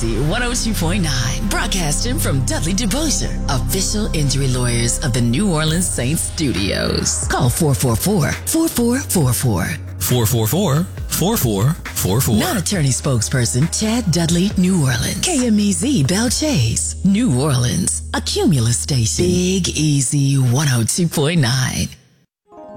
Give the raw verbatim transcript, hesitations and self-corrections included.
Easy one oh two point nine, broadcasting from Dudley DeBosier, official injury lawyers of the New Orleans Saints studios. Call four four four, four four four four. four four four, four four four four. Non-attorney spokesperson Chad Dudley, New Orleans. K M E Z Belle Chase, New Orleans. A Cumulus station. Big Easy one oh two point nine.